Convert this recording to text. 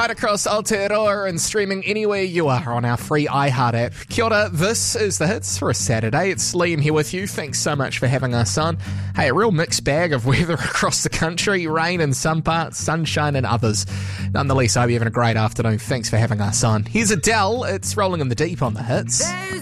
right across Aotearoa and streaming anywhere you are on our free iHeart app. Kia ora, this is The Hits for a Saturday. It's Liam here with you. Thanks so much for having us on. Hey, a real mixed bag of weather across the country. Rain in some parts, sunshine in others. Nonetheless, I hope you're having a great afternoon. Thanks for having us on. Here's Adele. It's Rolling in the Deep on The Hits.